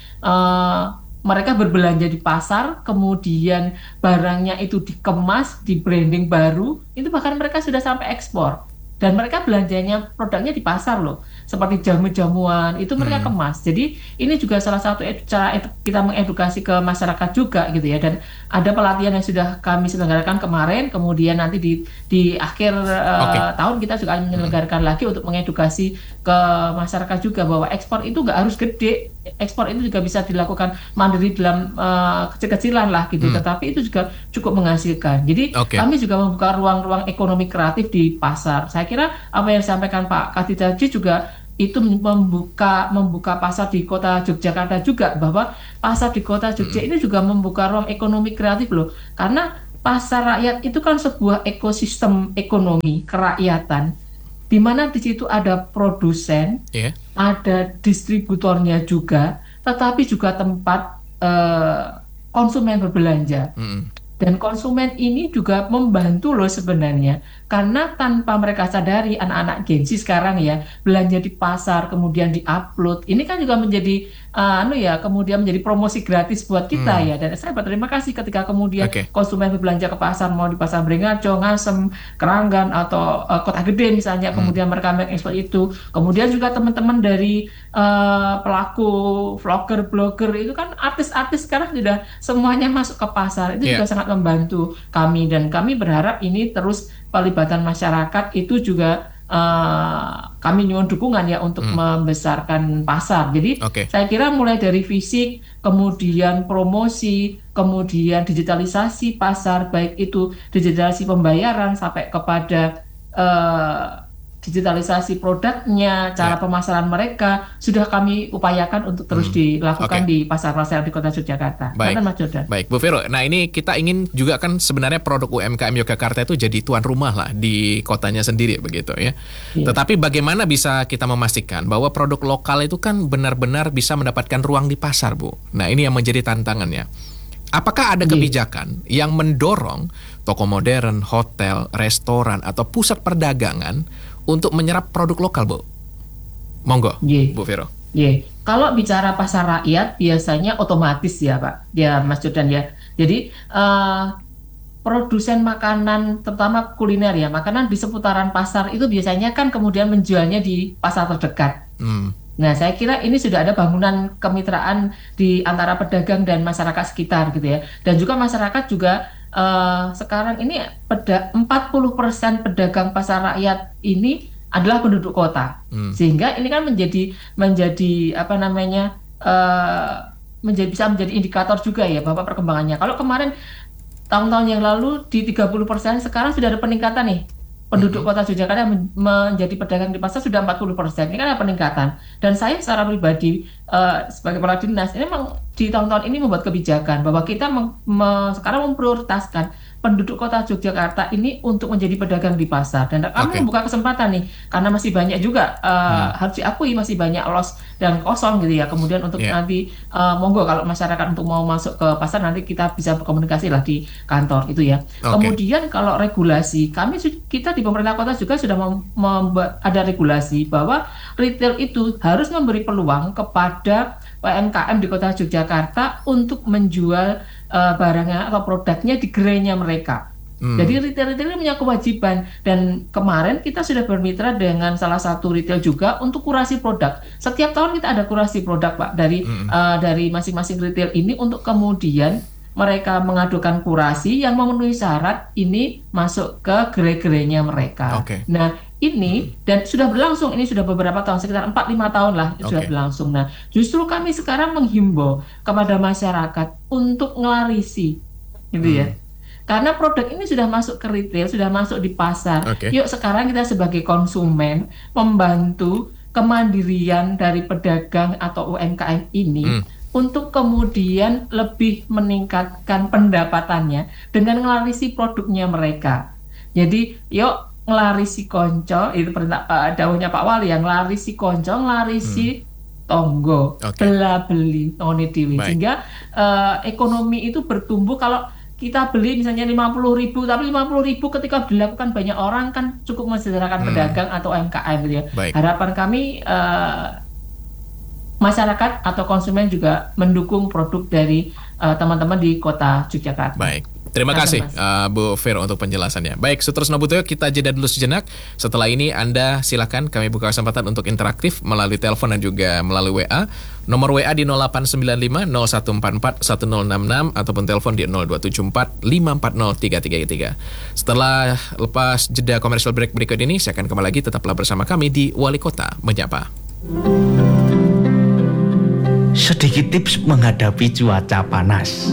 mereka berbelanja di pasar, kemudian barangnya itu dikemas, di branding baru, itu bahkan mereka sudah sampai ekspor. Dan mereka belanjanya produknya di pasar loh, seperti jamu-jamuan itu mereka kemas. Jadi ini juga salah satu cara kita mengedukasi ke masyarakat juga gitu ya. Dan ada pelatihan yang sudah kami selenggarakan kemarin, kemudian nanti di akhir tahun kita juga akan menyelenggarakan lagi untuk mengedukasi ke masyarakat juga bahwa ekspor itu nggak harus gede, ekspor itu juga bisa dilakukan mandiri dalam kecil-kecilan lah gitu. Tetapi itu juga cukup menghasilkan. Jadi kami juga membuka ruang-ruang ekonomi kreatif di pasar. Saya kira apa yang disampaikan Pak Kadhi tadi juga itu membuka pasar di kota Yogyakarta juga, bahwa pasar di kota Jogja ini juga membuka ruang ekonomi kreatif loh, karena pasar rakyat itu kan sebuah ekosistem ekonomi kerakyatan, di mana di situ ada produsen, ada distributornya juga, tetapi juga tempat konsumen berbelanja. Dan konsumen ini juga membantu loh sebenarnya, karena tanpa mereka sadari anak-anak Gen Z sekarang ya belanja di pasar kemudian diupload, ini kan juga menjadi kemudian menjadi promosi gratis buat kita ya. Dan saya berterima kasih ketika kemudian konsumen berbelanja ke pasar, mau di pasar Beringharjo, Ngasem, Keranggan atau Kota Gede misalnya, kemudian mereka mengekspor itu. Kemudian juga teman-teman dari pelaku vlogger, blogger itu kan artis-artis sekarang sudah semuanya masuk ke pasar, itu juga sangat membantu kami. Dan kami berharap ini terus pelibatan masyarakat itu juga kami nyuwun dukungan ya untuk membesarkan pasar. Jadi saya kira mulai dari fisik, kemudian promosi, kemudian digitalisasi pasar, baik itu digitalisasi pembayaran sampai kepada digitalisasi produknya, cara pemasaran mereka sudah kami upayakan untuk terus dilakukan di pasar-pasar di kota Yogyakarta. Baik, Bu Vero. Nah ini kita ingin juga kan sebenarnya produk UMKM Yogyakarta itu jadi tuan rumah lah di kotanya sendiri begitu ya. Tetapi bagaimana bisa kita memastikan bahwa produk lokal itu kan benar-benar bisa mendapatkan ruang di pasar, Bu? Nah ini yang menjadi tantangannya. Apakah ada kebijakan yang mendorong toko modern, hotel, restoran atau pusat perdagangan untuk menyerap produk lokal, Bu? Monggo, Bu Vero. Kalau bicara pasar rakyat biasanya otomatis ya, Pak. Ya, Mas Jordan ya. Jadi produsen makanan, terutama kuliner ya, makanan di seputaran pasar itu biasanya kan kemudian menjualnya di pasar terdekat. Nah, saya kira ini sudah ada bangunan kemitraan di antara pedagang dan masyarakat sekitar gitu ya. Dan juga masyarakat juga sekarang ini 40% pedagang pasar rakyat ini adalah penduduk kota. Sehingga ini kan menjadi bisa menjadi indikator juga ya bahwa perkembangannya. Kalau kemarin tahun-tahun yang lalu di 30%, sekarang sudah ada peningkatan nih. Penduduk kota Yogyakarta menjadi pedagang di pasar sudah 40%. Ini kan ada peningkatan. Dan saya secara pribadi sebagai kepala dinas ini memang di tahun-tahun ini membuat kebijakan bahwa kita sekarang memprioritaskan penduduk kota Yogyakarta ini untuk menjadi pedagang di pasar. Dan kami membuka kesempatan nih, karena masih banyak juga harus diakui masih banyak los dan kosong gitu ya. Kemudian untuk nanti monggo kalau masyarakat untuk mau masuk ke pasar nanti kita bisa berkomunikasi lah di kantor itu ya. Kemudian kalau regulasi, kita di pemerintah kota juga sudah ada regulasi bahwa retail itu harus memberi peluang kepada UMKM di kota Yogyakarta untuk menjual barangnya atau produknya di gerainya mereka. Jadi retail-retail ini punya kewajiban, dan kemarin kita sudah bermitra dengan salah satu retail juga untuk kurasi produk. Setiap tahun kita ada kurasi produk Pak dari masing-masing retail ini untuk kemudian mereka mengadukan kurasi yang memenuhi syarat ini masuk ke gerai-gerainya mereka. Nah ini dan sudah berlangsung, ini sudah beberapa tahun, sekitar 4-5 tahun lah sudah berlangsung. Nah justru kami sekarang menghimbau kepada masyarakat untuk ngelarisi gitu ya. Karena produk ini sudah masuk ke retail, sudah masuk di pasar. Yuk sekarang kita sebagai konsumen membantu kemandirian dari pedagang atau UMKM ini untuk kemudian lebih meningkatkan pendapatannya dengan ngelarisi produknya mereka. Jadi yuk ngelarisi konco, itu perintah dawuhnya Pak Wali, yang ngelarisi konco, ngelarisi tonggo, bela beli tongone dewe. Sehingga ekonomi itu bertumbuh. Kalau kita beli misalnya 50.000, tapi 50.000 ketika dilakukan banyak orang kan cukup mensejahterakan pedagang atau UMKM gitu ya. Harapan kami masyarakat atau konsumen juga mendukung produk dari teman-teman di kota Yogyakarta. Terima kasih Bu Vero untuk penjelasannya. Baik, Sutrisno Butoyo, kita jeda dulu sejenak. Setelah ini Anda silakan kami buka kesempatan untuk interaktif melalui telepon dan juga melalui WA. Nomor WA di 0895 0144 1066 ataupun telepon di 0274 540 333. Setelah lepas jeda commercial break berikut ini, saya akan kembali lagi, tetaplah bersama kami di Wali Kota Menyapa. Sedikit tips menghadapi cuaca panas.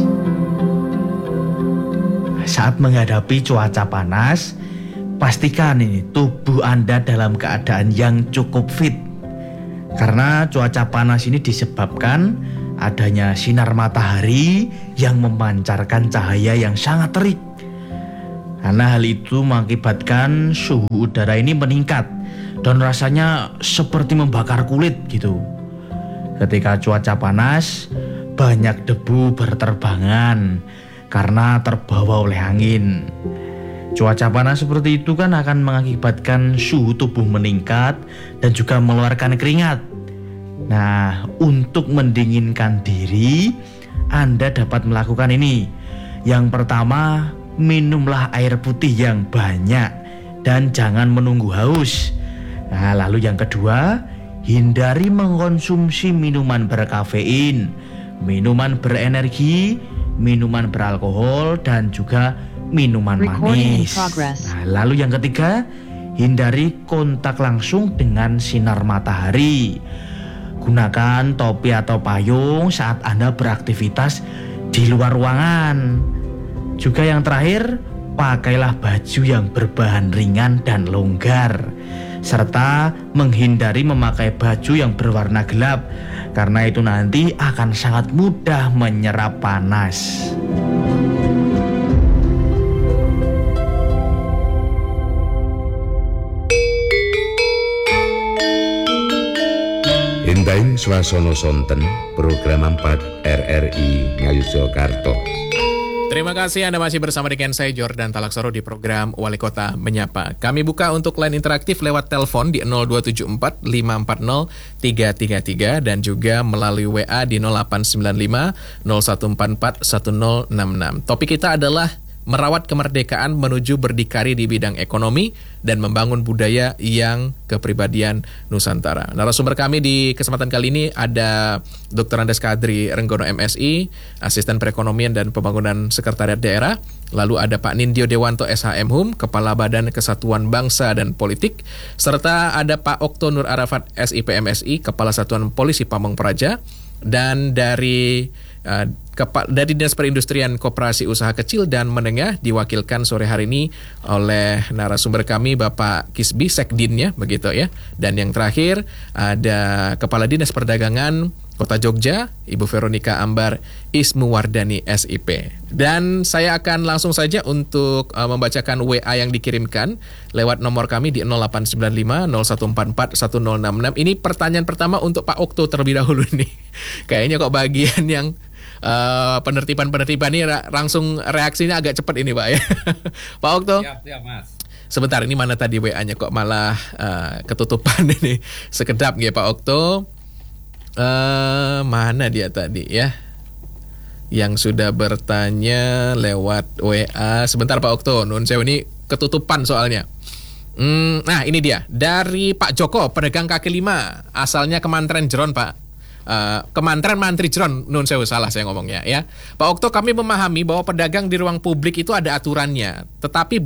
Saat menghadapi cuaca panas, pastikan tubuh Anda dalam keadaan yang cukup fit. Karena cuaca panas ini disebabkan adanya sinar matahari yang memancarkan cahaya yang sangat terik. Karena hal itu mengakibatkan suhu udara ini meningkat dan rasanya seperti membakar kulit gitu. Ketika cuaca panas, banyak debu berterbangan karena terbawa oleh angin. Cuaca panas seperti itu kan akan mengakibatkan suhu tubuh meningkat dan juga mengeluarkan keringat. Nah, untuk mendinginkan diri, Anda dapat melakukan ini. Yang pertama, minumlah air putih yang banyak dan jangan menunggu haus. Nah, lalu yang kedua, hindari mengkonsumsi minuman berkafein, minuman berenergi, minuman beralkohol, dan juga minuman manis. Nah, lalu yang ketiga, hindari kontak langsung dengan sinar matahari. Gunakan topi atau payung saat Anda beraktivitas di luar ruangan. Juga yang terakhir, pakailah baju yang berbahan ringan dan longgar, serta menghindari memakai baju yang berwarna gelap, karena itu nanti akan sangat mudah menyerap panas. Indaing swasana sonten program 4 RRI Ngayogyakarta. Terima kasih Anda masih bersama dengan saya Jordan Talaksoro di program Wali Kota Menyapa. Kami buka untuk line interaktif lewat telepon di 0274 540 333 dan juga melalui WA di 0895 0144 1066. Topik kita adalah merawat kemerdekaan menuju berdikari di bidang ekonomi dan membangun budaya yang kepribadian Nusantara. Narasumber kami di kesempatan kali ini ada Dr. Andes Kadri Renggono MSI, Asisten Perekonomian dan Pembangunan Sekretariat Daerah. Lalu ada Pak Nindyo Dewanto SHM Hum, Kepala Badan Kesatuan Bangsa dan Politik, serta ada Pak Okto Nur Arafat SIP MSI, Kepala Satuan Polisi Pamong Praja, dan dari Dinas Perindustrian Koperasi Usaha Kecil dan Menengah diwakilkan sore hari ini oleh narasumber kami Bapak Kisbi Sekdinnya begitu ya. Dan yang terakhir ada Kepala Dinas Perdagangan Kota Jogja, Ibu Veronica Ambar Ismuwardani SIP. Dan saya akan langsung saja untuk membacakan WA yang dikirimkan lewat nomor kami di 0895 0144 1066. Ini pertanyaan pertama untuk Pak Okto terlebih dahulu nih. Kayaknya kok bagian yang penertiban ini langsung reaksinya agak cepat ini Pak ya. Pak Okto. Siap, Mas. Sebentar, ini mana tadi WA-nya kok malah ketutupan ini. Sekedap ya Pak Okto. Mana dia tadi ya yang sudah bertanya lewat WA. Sebentar Pak Okto, nun sewu ini ketutupan soalnya. Nah ini dia dari Pak Joko, pedagang kaki lima, asalnya Kemantren Jeron Pak. Kemantren Mantri Jeron, nun sewu salah saya ngomongnya ya. Pak Okto, kami memahami bahwa pedagang di ruang publik itu ada aturannya, tetapi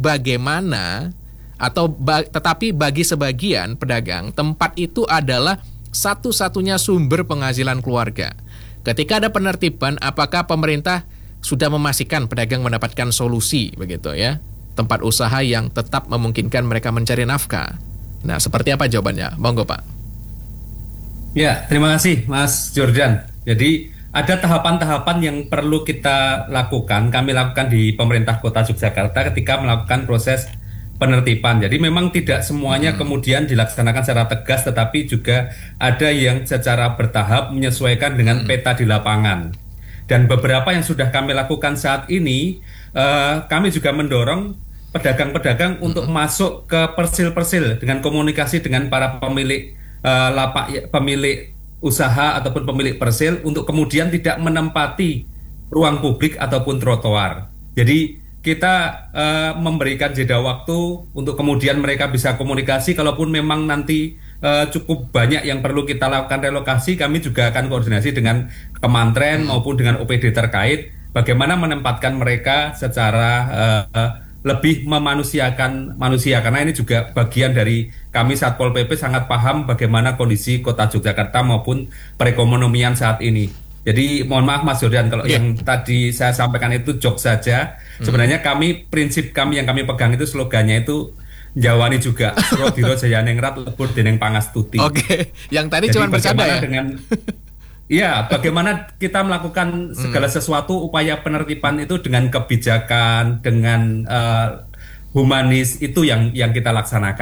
bagi sebagian pedagang tempat itu adalah satu-satunya sumber penghasilan keluarga. Ketika ada penertiban, apakah pemerintah sudah memastikan pedagang mendapatkan solusi begitu ya? Tempat usaha yang tetap memungkinkan mereka mencari nafkah. Nah, seperti apa jawabannya? Monggo, Pak. Ya, terima kasih Mas Jordan. Jadi ada tahapan-tahapan yang perlu kita lakukan. Kami lakukan di pemerintah Kota Yogyakarta ketika melakukan proses penertiban. Jadi memang tidak semuanya kemudian dilaksanakan secara tegas, tetapi juga ada yang secara bertahap menyesuaikan dengan peta di lapangan. Dan beberapa yang sudah kami lakukan saat ini, kami juga mendorong pedagang-pedagang untuk masuk ke persil-persil dengan komunikasi dengan para pemilik pemilik usaha ataupun pemilik persil untuk kemudian tidak menempati ruang publik ataupun trotoar. Jadi kita memberikan jeda waktu untuk kemudian mereka bisa komunikasi. Kalaupun memang nanti cukup banyak yang perlu kita lakukan relokasi, kami juga akan koordinasi dengan Kemantren maupun dengan OPD terkait bagaimana menempatkan mereka secara lebih memanusiakan manusia, karena ini juga bagian dari kami Satpol PP sangat paham bagaimana kondisi Kota Yogyakarta maupun perekonomian saat ini. Jadi mohon maaf Mas Jordan kalau yang tadi saya sampaikan itu jok saja. Sebenarnya prinsip kami yang kami pegang itu slogannya itu Jawani juga Rodiro Jayaningrat lebur deneng pangastuti. Oke, yang tadi cuma bercanda ya. Bagaimana kita melakukan segala sesuatu upaya penertiban itu dengan kebijakan, dengan humanis, itu yang kita laksanakan.